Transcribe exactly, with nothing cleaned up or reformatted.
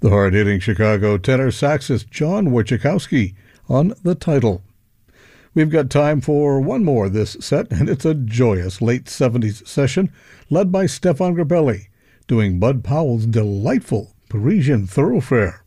The hard-hitting Chicago tenor saxist John Wojciechowski on the title. We've got time for one more this set, and it's a joyous late seventies session led by Stefan Grappelli, doing Bud Powell's delightful Parisian Thoroughfare.